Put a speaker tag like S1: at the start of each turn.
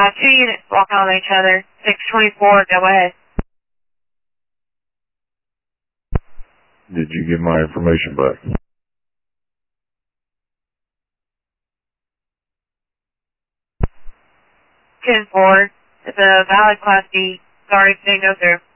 S1: Two units walking on each other. 624, go ahead.
S2: Did you get my information back?
S1: 10-4. It's a valid Class D. Sorry, didn't go through.